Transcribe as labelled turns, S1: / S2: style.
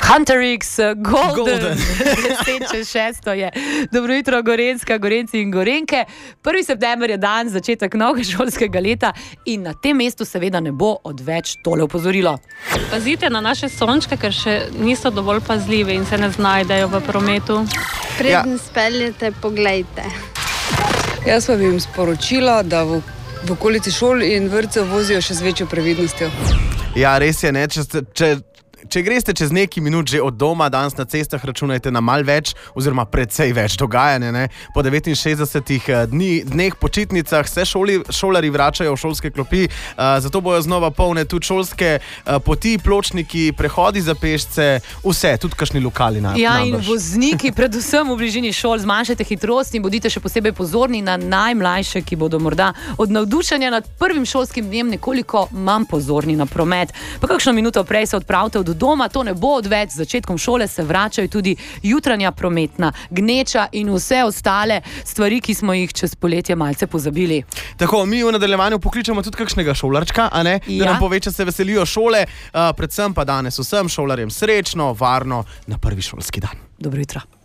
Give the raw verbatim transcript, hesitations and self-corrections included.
S1: Hunter X, Golden, Golden. deset čez šesto je. Dobro jutro, Gorenjska, Gorenci in Gorenke. prvi september je dan, začetek novega šolskega leta in na tem mestu seveda ne bo odveč tole opozorilo.
S2: Pazite na naše sončke, ker še niso dovolj pazljivi in se ne znajdejo v prometu.
S3: Preden speljete, poglejte.
S4: Jaz pa bi jim sporočila, da v, v okolici šol in vrtcev vozijo še z večjo previdnostjo.
S5: Ja, res je, ne, če, če, če greste čez nekaj minut že od doma, danes na cestah računajte na mal več, oziroma predvsej več dogajanja, ne. Po devetinšestdesetih dni, dneh počitnicah se šoli, šolari vračajo v šolske klopi, uh, zato bojo znova polne tudi šolske uh, poti, pločniki, prehodi za pešce, vse, tudi kakšni lokali na
S1: Ja, in vozniki, predvsem v bližini šol, zmanjšajte hitrost in bodite še posebej pozorni na najmlajše, ki bodo morda od navdušenja nad prvim šolskim dnem nekoliko manj pozorni na promet. Pa kakšno minuto prej se odpravite od doma, to ne bo odveč, z začetkom šole se vračajo tudi jutranja prometna gneča in vse ostale stvari, ki smo jih čez poletje malce pozabili.
S5: Tako, mi v nadaljevanju pokličemo tudi kakšnega šolarčka, a ne? Da ja. nam pove, če se veselijo šole, uh, predvsem pa danes vsem šolarjem srečno, varno na prvi šolski dan.
S1: Dobro jutro.